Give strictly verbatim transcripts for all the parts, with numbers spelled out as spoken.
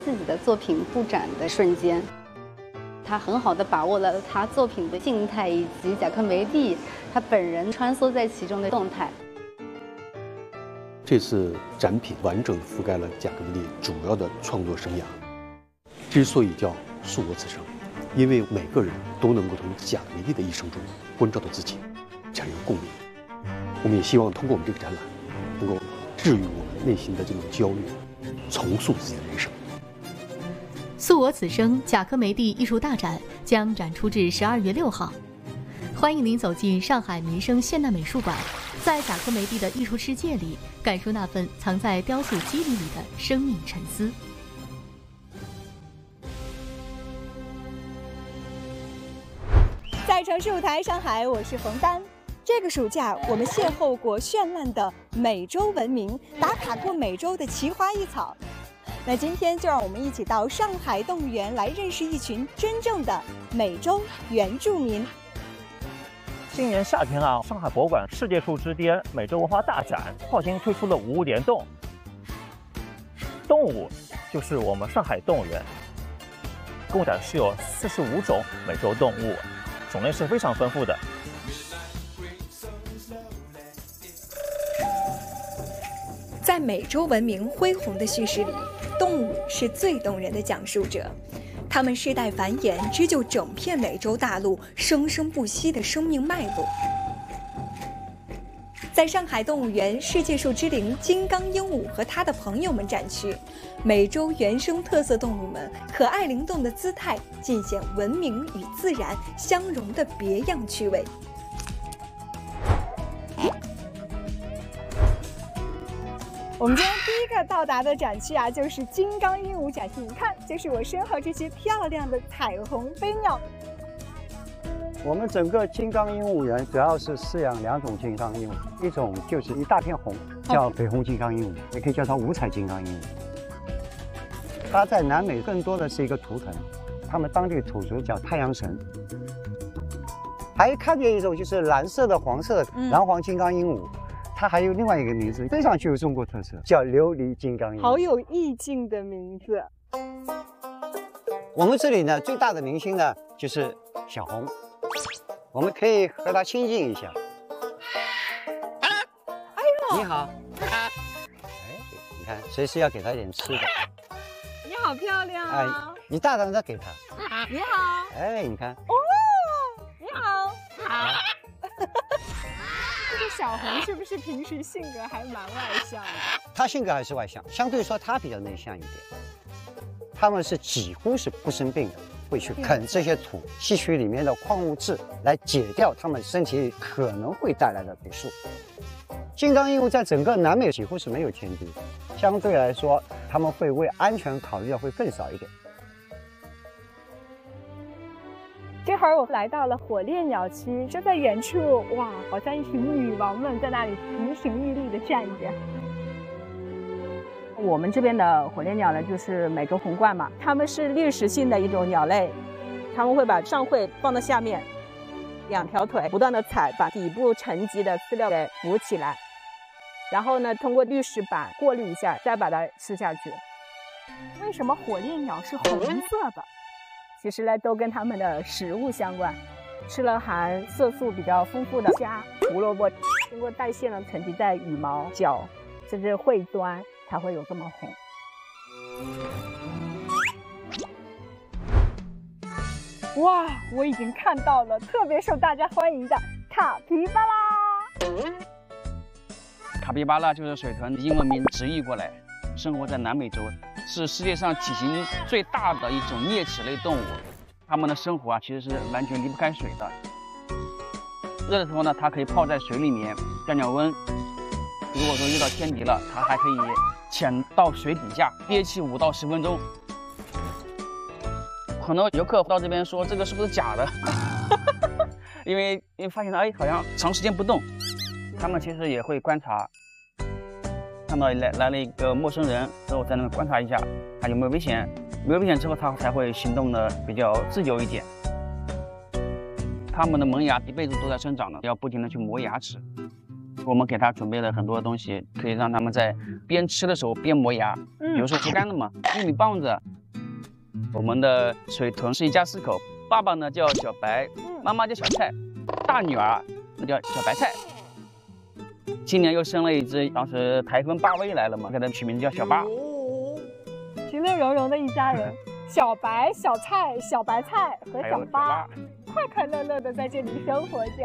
自己的作品布展的瞬间。他很好的把握了他作品的静态以及贾科梅蒂他本人穿梭在其中的动态。 这次展品完整覆盖了贾科梅蒂主要的创作生涯。之所以叫素我此生，因为每个人都能够从贾科梅蒂的一生中关照到自己，产生共鸣。我们也希望通过我们这个展览，能够治愈我们内心的这种焦虑，重塑自己的人生。 素我此生贾科梅蒂艺术大展将展出至十二月六号，欢迎您走进上海民生现代美术馆，在贾科梅蒂的艺术世界里，感受那份藏在雕塑肌理里的生命沉思。 在城市舞台上海，我是冯丹。这个暑假，我们邂逅过绚烂的美洲文明，打卡过美洲的奇花异草。那今天就让我们一起到上海动物园来认识一群真正的美洲原住民。 今年夏天啊，上海博物馆世界树之巅美洲文化大展跨新推出了五物联动。动物就是我们上海动物园，共展示有四十五种美洲动物，种类是非常丰富的。 在美洲文明恢宏的叙事里，动物是最动人的讲述者，它们世代繁衍，织就整片美洲大陆生生不息的生命脉络。在上海动物园世界树之灵金刚鹦鹉和它的朋友们展区，美洲原生特色动物们可爱灵动的姿态，尽显文明与自然相融的别样趣味。我们今天第一个到达的展区啊，就是金刚鹦鹉展区。你看，就是我身后这些漂亮的彩虹飞鸟。 我们整个金刚鹦鹉园主要是饲养两种金刚鹦鹉，一种就是一大片红，叫绯红金刚鹦鹉，也可以叫它五彩金刚鹦鹉。它在南美更多的是一个图腾，他们当地土族叫太阳神。还看见一种就是蓝色的、黄色的蓝黄金刚鹦鹉。嗯，它还有另外一个名字，非常具有中国特色，叫琉璃金刚鹦鹉， 好有意境的名字。 我们这里呢，最大的明星呢就是小红，我们可以和它亲近一下。 哎呦， 你好。哎，你看，随时要给它一点吃的。 你好漂亮啊！ 哎，你大胆的给它。 你好。 哎，你看。 哦，你好。好。这个小红是不是平时性格还蛮外向的？ 她性格还是外向，相对说她比较内向一点。他们是几乎是不生病的，会去啃这些土，吸取里面的矿物质来解掉他们身体里可能会带来的毒素。金刚鹦鹉在整个南美几乎是没有天敌，相对来说他们会为安全考虑的会更少一点。 这会儿我来到了火烈鸟区，就在远处，哇，好像一群女王们在那里亭亭玉立的站着。 我们这边的火烈鸟呢，就是美洲红冠嘛，它们是掠食性的一种鸟类，它们会把上喙放到下面，两条腿不断的踩，把底部沉积的饲料给浮起来，然后呢，通过滤食板过滤一下，再把它吃下去。 为什么火烈鸟是红色的？ 其实呢，都跟它们的食物相关，吃了含色素比较丰富的虾、胡萝卜，经过代谢呢，沉积在羽毛、脚，甚至喙端，才会有这么红。 哇，我已经看到了特别受大家欢迎的卡皮巴拉。 卡皮巴拉就是水豚，英文名直译过来，生活在南美洲，是世界上体型最大的一种啮齿类动物。它们的生活啊，其实是完全离不开水的。热的时候呢，它可以泡在水里面降降温。如果说遇到天敌了，它还可以潜到水底下憋气五到十分钟。很多游客到这边说这个是不是假的？因为因为发现哎，好像长时间不动。他们其实也会观察，看到来来了一个陌生人之后，在那观察一下他有没有危险，没有危险之后，他才会行动的比较自由一点。他们的门牙一辈子都在生长的，要不停的去磨牙齿。我们给他准备了很多东西，可以让他们在边吃的时候边磨牙，比如说竹竿子嘛，玉米棒子， 我们的水豚是一家四口，爸爸呢叫小白，妈妈叫小菜，大女儿那叫小白菜。今年又生了一只，当时台风八威来了嘛，给它取名叫小八。 其乐融融的一家人，小白、小菜、小白菜和小八，快快乐乐的在这里生活着。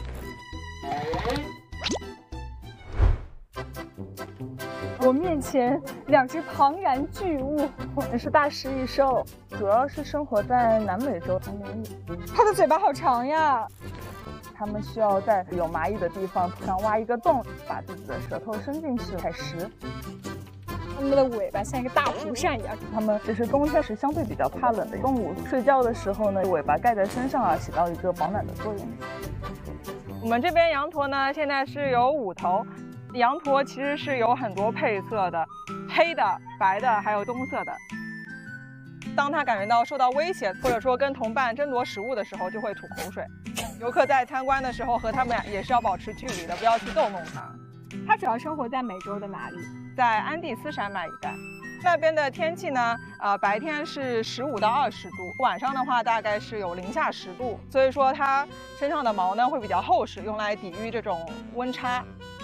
我面前两只庞然巨物，这是大食蚁兽，主要是生活在南美洲。它的嘴巴好长呀！它们需要在有蚂蚁的地方上挖一个洞，把自己的舌头伸进去采食。它们的尾巴像一个大蒲扇一样。它们只是冬天是相对比较怕冷的动物，睡觉的时候呢，尾巴盖在身上啊，起到一个保暖的作用。我们这边羊驼呢，现在是有五头。羊驼其实是有很多配色的，黑的、白的，还有棕色的。当它感觉到受到威胁，或者说跟同伴争夺食物的时候，就会吐口水。游客在参观的时候和它们也是要保持距离的，不要去逗弄它。它主要生活在美洲的哪里？在安第斯山脉一带。那边的天气呢？呃，白天是十五到二十度，晚上的话大概是有零下十度，所以说它身上的毛呢会比较厚实，用来抵御这种温差。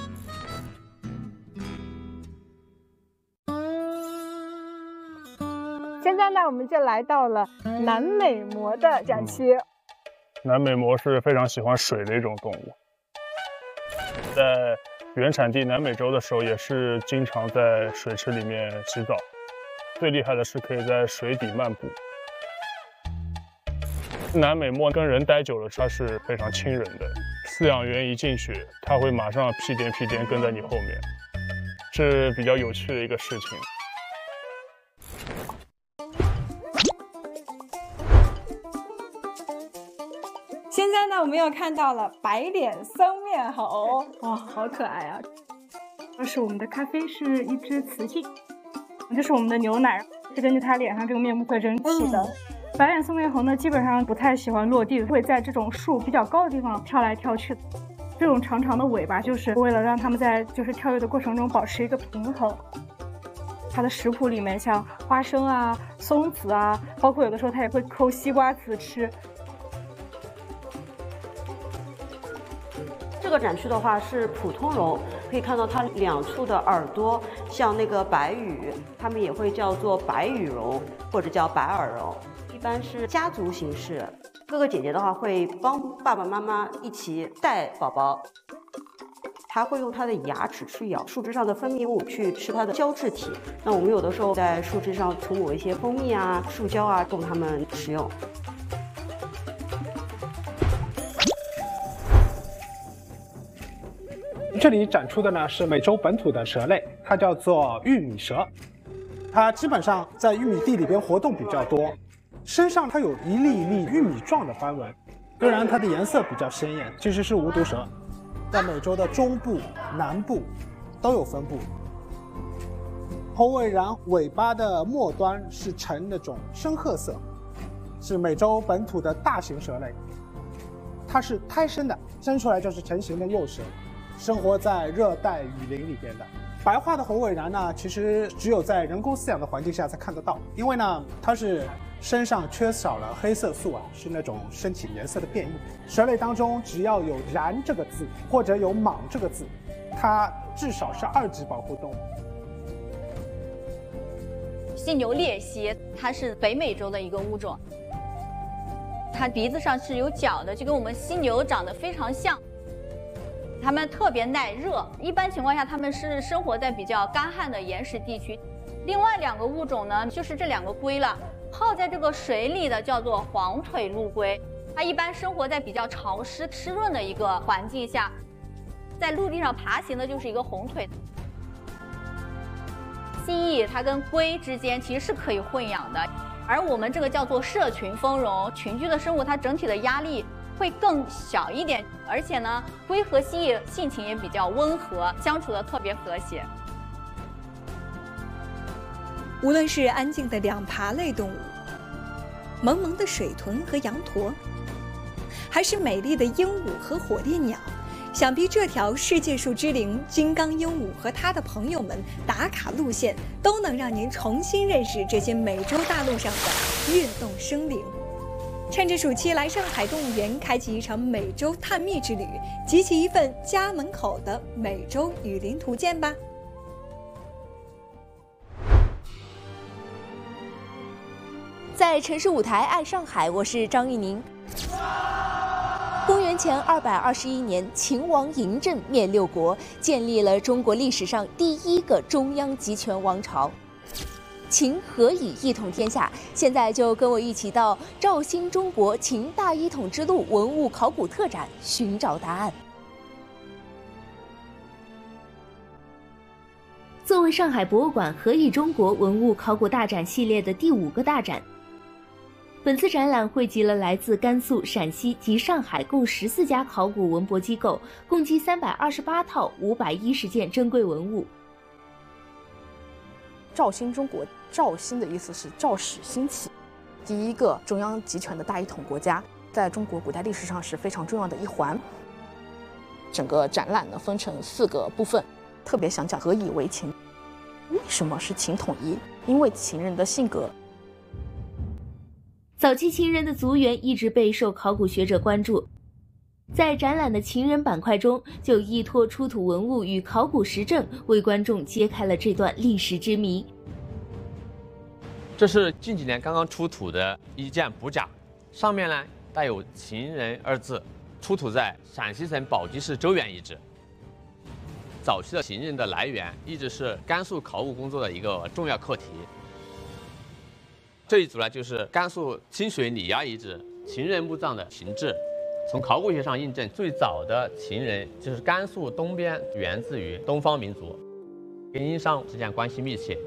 现在呢，我们就来到了南美貘的展区。 南美貘是非常喜欢水的一种动物，在原产地南美洲的时候，也是经常在水池里面洗澡。最厉害的是可以在水底漫步。南美貘跟人待久了，它是非常亲人的。饲养员一进去，它会马上屁颠屁颠跟在你后面，是比较有趣的一个事情。 现在呢，我们又看到了白脸僧面猴，哇，好可爱啊！这是我们的咖啡，是一只雌性。这是我们的牛奶，是根据它脸上这个面部会蒸汽的。白脸僧面猴呢，基本上不太喜欢落地，会在这种树比较高的地方跳来跳去。这种长长的尾巴，就是为了让它们在就是跳跃的过程中保持一个平衡。它的食谱里面像花生啊、松子啊，包括有的时候它也会抠西瓜籽吃。 这个展区的话是普通龙，可以看到它两处的耳朵像那个白羽，它们也会叫做白羽龙或者叫白耳龙，一般是家族形式。哥哥姐姐的话会帮爸爸妈妈一起带宝宝，它会用它的牙齿去咬树枝上的分泌物去吃它的胶质体。那我们有的时候在树枝上涂抹一些蜂蜜啊、树胶啊，供它们食用。 这里展出的呢是美洲本土的蛇类，它叫做玉米蛇。它基本上在玉米地里边活动比较多，身上它有一粒一粒玉米状的斑纹，虽然它的颜色比较鲜艳，其实是无毒蛇，在美洲的中部、南部都有分布。猴尾蚺尾巴的末端是呈那种深褐色，是美洲本土的大型蛇类。它是胎生的，生出来就是成型的幼蛇。生活在热带雨林里边的白化的猴尾蚺呢，其实只有在人工饲养的环境下才看得到，因为呢，它是身上缺少了黑色素啊，是那种身体颜色的变异。蛇类当中，只要有蚺这个字或者有蟒这个字，它至少是二级保护动物。 犀牛鬣蜥，它是北美洲的一个物种，它鼻子上是有角的，就跟我们犀牛长得非常像。它们特别耐热，一般情况下它们是生活在比较干旱的岩石地区。另外两个物种呢，就是这两个龟了，泡在这个水里的叫做黄腿陆龟，它一般生活在比较潮湿湿润的一个环境下，在陆地上爬行的就是一个红腿。蜥蜴它跟龟之间其实是可以混养的，而我们这个叫做社群丰容，群居的生物它整体的压力会更小一点，而且呢，龟和蜥蜴性情也比较温和，相处的特别和谐。 无论是安静的两爬类动物，萌萌的水豚和羊驼，还是美丽的鹦鹉和火烈鸟， 想必这条世界树之灵金刚鹦鹉和他的朋友们打卡路线，都能让您重新认识这些美洲大陆上的跃动生灵。趁着暑期来上海动物园，开启一场美洲探秘之旅，集齐一份家门口的美洲雨林图鉴吧。 在城市舞台爱上海，我是张玉宁。公元前二百二十一年，秦王嬴政灭六国，建立了中国历史上第一个中央集权王朝。秦何以一统天下？现在就跟我一起到肇兴中国秦大一统之路文物考古特展寻找答案。作为上海博物馆何以中国文物考古大展系列的第五个大展，本次展览汇集了来自甘肃、陕西及上海共十四家考古文博机构，共计三百二十八套五百一十件珍贵文物。 肇兴中国，肇兴的意思是肇始兴起，第一个中央集权的大一统国家，在中国古代历史上是非常重要的一环。整个展览呢分成四个部分，特别想讲何以为秦。为什么是秦统一？因为秦人的性格。 早期秦人的族源一直备受考古学者关注，在展览的秦人板块中，就依托出土文物与考古实证，为观众揭开了这段历史之谜。 这是近几年刚刚出土的一件补甲，上面呢带有“秦人”二字，出土在陕西省宝鸡市周原遗址。早期的秦人的来源一直是甘肃考古工作的一个重要课题。这一组呢，就是甘肃清水里崖遗址秦人墓葬的形制。从考古学上印证，最早的秦人就是甘肃东边源自于东方民族，跟殷商之间关系密切。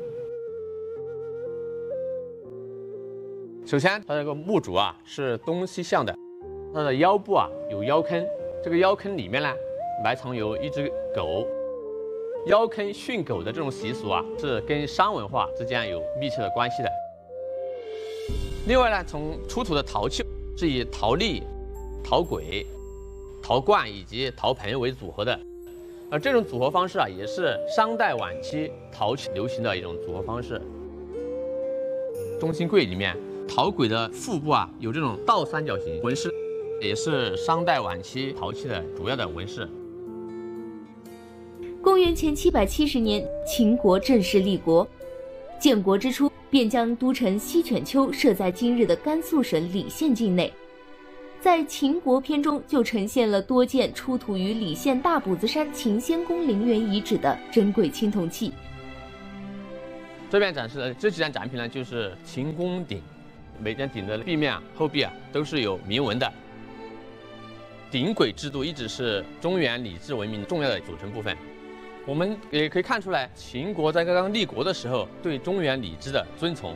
首先，它这个墓主啊是东西向的，它的腰部啊有腰坑，这个腰坑里面呢埋藏有一只狗。腰坑训狗的这种习俗啊，是跟商文化之间有密切的关系的。另外呢，从出土的陶器是以陶粒、陶簋、陶罐以及陶盆为组合的，而这种组合方式啊，也是商代晚期陶器流行的一种组合方式。中心柜里面，陶簋的腹部啊有这种倒三角形纹饰，也是商代晚期陶器的主要的纹饰。 公元前七百七十年，秦国正式立国，建国之初便将都城西犬丘设在今日的甘肃省礼县境内。在秦国篇中就呈现了多件出土于礼县大补子山秦仙宫陵园遗址的珍贵青铜器。 这边展示的这几件展品呢，就是秦宫鼎，每件鼎的壁面、后壁啊都是有铭文的。鼎簋制度一直是中原礼制文明重要的组成部分。我们也可以看出来，秦国在刚刚立国的时候对中原礼制的遵从。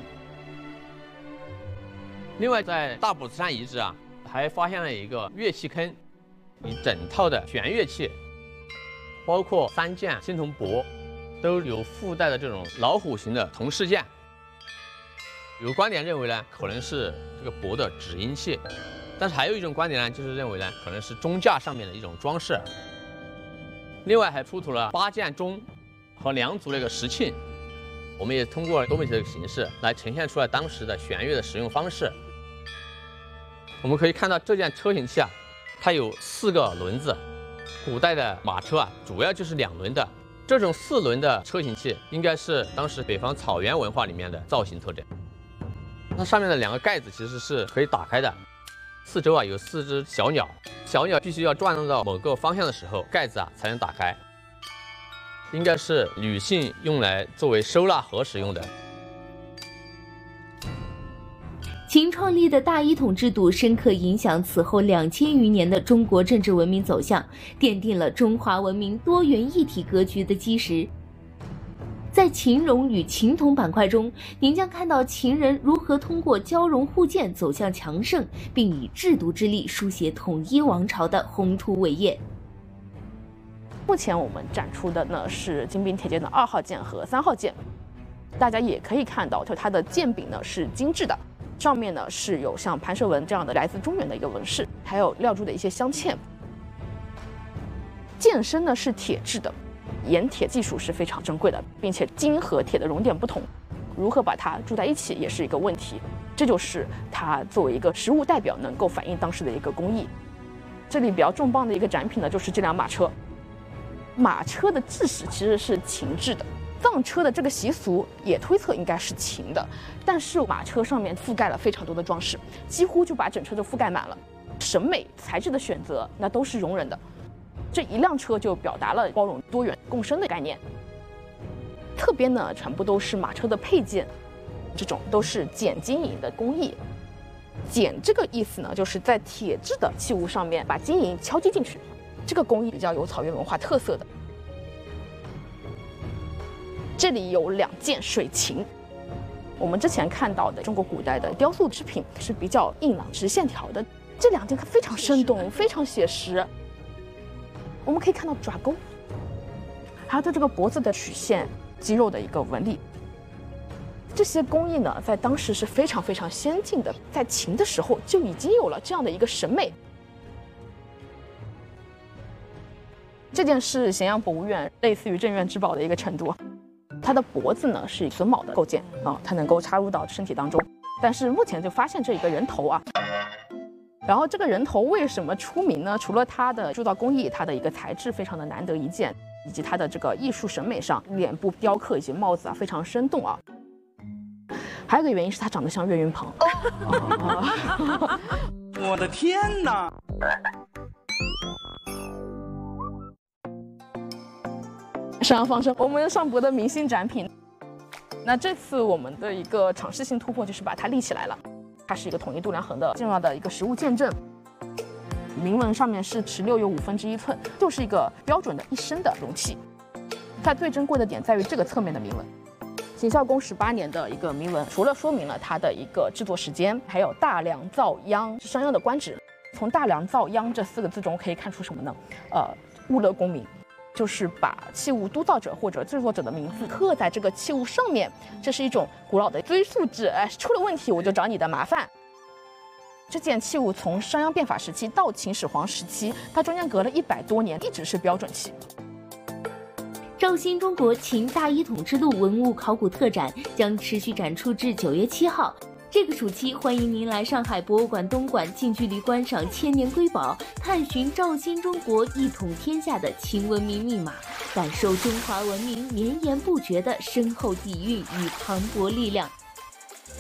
另外，在大补子山遗址啊，还发现了一个乐器坑，一整套的弦乐器，包括三件青铜钵，都有附带的这种老虎形的铜饰件。有观点认为呢，可能是这个钵的指音器，但是还有一种观点呢，就是认为呢，可能是钟架上面的一种装饰。另外还出土了八件钟和两组那个石磬，我们也通过多媒体的形式来呈现出来当时的弦乐的使用方式。我们可以看到这件车形器啊，它有四个轮子。古代的马车啊，主要就是两轮的。这种四轮的车形器应该是当时北方草原文化里面的造型特征。它上面的两个盖子其实是可以打开的。四周啊有四只小鸟，小鸟必须要转动到某个方向的时候，盖子啊才能打开。应该是女性用来作为收纳盒使用的。 秦创立的大一统制度深刻影响此后两千余年的中国政治文明走向，奠定了中华文明多元一体格局的基石。在秦戎与秦铜板块中，您将看到秦人如何通过交融互鉴走向强盛，并以制度之力书写统一王朝的宏图伟业。 目前我们展出的呢是金兵铁剑的二号剑和三号剑，大家也可以看到，就它的剑柄呢是精致的，上面呢是有像盘蛇纹这样的来自中原的一个纹饰，还有料铸的一些镶嵌。 剑身呢是铁制的，冶铁技术是非常珍贵的，并且金和铁的熔点不同，如何把它铸在一起也是一个问题。这就是它作为一个实物代表能够反映当时的一个工艺。这里比较重磅的一个展品呢，就是这辆马车。马车的制式其实是秦制的，藏车的这个习俗也推测应该是秦的，但是马车上面覆盖了非常多的装饰，几乎就把整车都覆盖满了。审美材质的选择那都是容忍的，这一辆车就表达了包容多元共生的概念。侧边呢全部都是马车的配件，这种都是剪金银的工艺。剪这个意思呢，就是在铁制的器物上面把金银敲击进去，这个工艺比较有草原文化特色的。这里有两件水琴，我们之前看到的中国古代的雕塑制品是比较硬朗直线条的，这两件非常生动，非常写实。我们可以看到爪钩，还有它这个脖子的曲线、肌肉的一个纹理。这些工艺呢，在当时是非常非常先进的，在秦的时候就已经有了这样的一个审美。这件是咸阳博物院类似于镇院之宝的一个程度，它的脖子呢是榫卯的构件啊，它能够插入到身体当中。但是目前就发现这一个人头啊，然后这个人头为什么出名呢？除了它的铸造工艺，它的一个材质非常的难得一见，以及它的这个艺术审美上，脸部雕刻以及帽子啊非常生动啊。还有一个原因是它长得像岳云鹏。哦、 我的天哪！ 沈阳方舟，我们上博的明星展品。那这次我们的一个尝试性突破就是把它立起来了，它是一个统一度量衡的重要的一个实物见证。铭文上面是十六又五分之一寸，就是一个标准的一升的容器。它最珍贵的点在于这个侧面的铭文。秦孝公十八年的一个铭文，除了说明了它的一个制作时间，还有大梁造央是商鞅的官职。从大梁造央这四个字中可以看出什么呢？呃，物勒功名，就是把器物督造者或者制作者的名字刻在这个器物上面，这是一种古老的追溯制。哎，出了问题我就找你的麻烦。这件器物从商鞅变法时期到秦始皇时期，它中间隔了一百多年，一直是标准器。 赵新中国秦大一统之路文物考古特展将持续展出至九月七号。这个暑期，欢迎您来上海博物馆东馆近距离观赏千年瑰宝，探寻赵新中国一统天下的秦文明密码，感受中华文明绵延不绝的深厚底蕴与磅礴力量。